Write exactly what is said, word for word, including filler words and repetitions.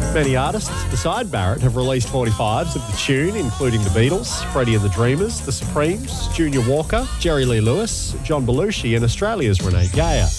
Many artists beside Barrett have released forty-fives of the tune, including the Beatles, Freddie and the Dreamers, the Supremes, Junior Walker, Jerry Lee Lewis, John Belushi and Australia's Renee Geyer.